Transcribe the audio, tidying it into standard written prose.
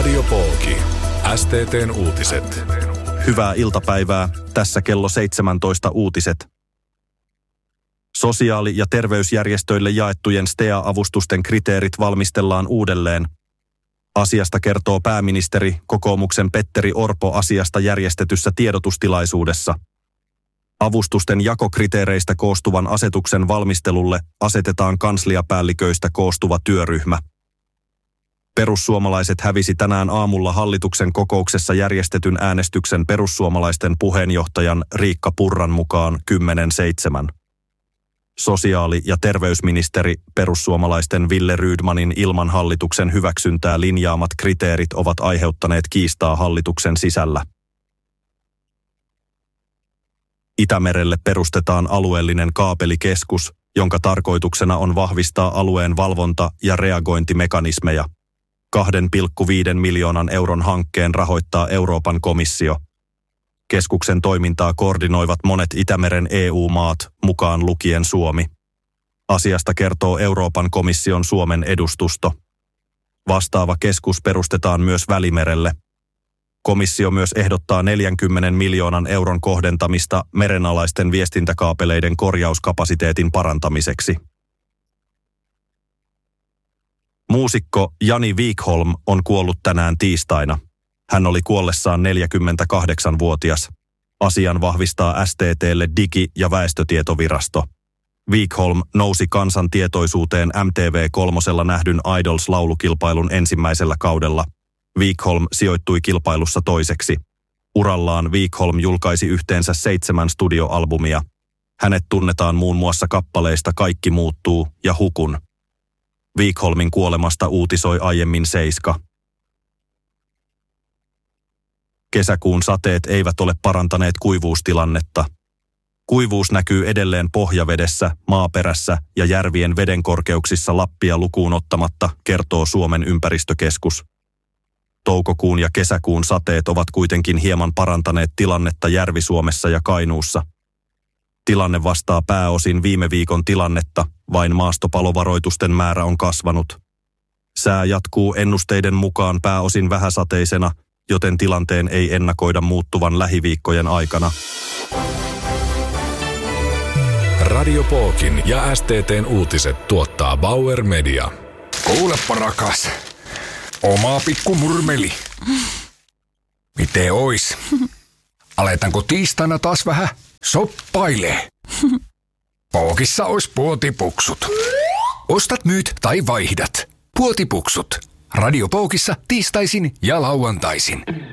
Radio Pooki. STT:n uutiset. Hyvää iltapäivää. Tässä kello 17 uutiset. Sosiaali- ja terveysjärjestöille jaettujen STEA-avustusten kriteerit valmistellaan uudelleen. Asiasta kertoo pääministeri, kokoomuksen Petteri Orpo asiasta järjestetyssä tiedotustilaisuudessa. Avustusten jakokriteereistä koostuvan asetuksen valmistelulle asetetaan kansliapäälliköistä koostuva työryhmä. Perussuomalaiset hävisi tänään aamulla hallituksen kokouksessa järjestetyn äänestyksen perussuomalaisten puheenjohtajan Riikka Purran mukaan 10-7. Sosiaali- ja terveysministeri perussuomalaisten Ville Rydmanin ilman hallituksen hyväksyntää linjaamat kriteerit ovat aiheuttaneet kiistaa hallituksen sisällä. Itämerelle perustetaan alueellinen kaapelikeskus, jonka tarkoituksena on vahvistaa alueen valvonta- ja reagointimekanismeja. 2,5 miljoonan euron hankkeen rahoittaa Euroopan komissio. Keskuksen toimintaa koordinoivat monet Itämeren EU-maat, mukaan lukien Suomi. Asiasta kertoo Euroopan komission Suomen edustusto. Vastaava keskus perustetaan myös Välimerelle. Komissio myös ehdottaa 40 miljoonan euron kohdentamista merenalaisten viestintäkaapeleiden korjauskapasiteetin parantamiseksi. Muusikko Jani Wikholm on kuollut tänään tiistaina. Hän oli kuollessaan 48-vuotias. Asian vahvistaa STT:lle Digi- ja väestötietovirasto. Wikholm nousi kansan tietoisuuteen MTV3 nähdyn Idols-laulukilpailun ensimmäisellä kaudella. Wikholm sijoittui kilpailussa toiseksi. Urallaan Wikholm julkaisi yhteensä 7 studioalbumia. Hänet tunnetaan muun muassa kappaleista Kaikki muuttuu ja Hukun. Wikholmin kuolemasta uutisoi aiemmin Seiska. Kesäkuun sateet eivät ole parantaneet kuivuustilannetta. Kuivuus näkyy edelleen pohjavedessä, maaperässä ja järvien vedenkorkeuksissa Lappia lukuun ottamatta, kertoo Suomen ympäristökeskus. Toukokuun ja kesäkuun sateet ovat kuitenkin hieman parantaneet tilannetta Järvi-Suomessa ja Kainuussa. Tilanne vastaa pääosin viime viikon tilannetta, vain maastopalovaroitusten määrä on kasvanut. Sää jatkuu ennusteiden mukaan pääosin vähäsateisena, joten tilanteen ei ennakoida muuttuvan lähiviikkojen aikana. Radio Pookin ja STT:n uutiset tuottaa Bauer Media. Kuulepa rakas, oma pikku murmeli. Miten ois? Aletaanko tiistaina taas vähän soppailee? Pookissa ois puotipuksut. Ostat, myyt tai vaihdat. Puotipuksut. Radio Pookissa tiistaisin ja lauantaisin.